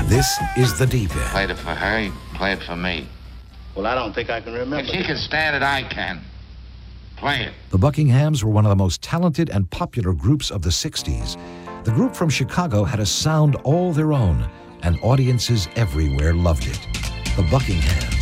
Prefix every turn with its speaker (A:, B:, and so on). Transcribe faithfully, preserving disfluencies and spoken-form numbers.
A: This is the deep end.
B: Played it for her, you play it for me.
C: Well, I don't think I can remember.
B: If she can stand it, I can. Play it.
A: The Buckinghams were one of the most talented and popular groups of the sixties. The group from Chicago had a sound all their own, and audiences everywhere loved it. The Buckinghams.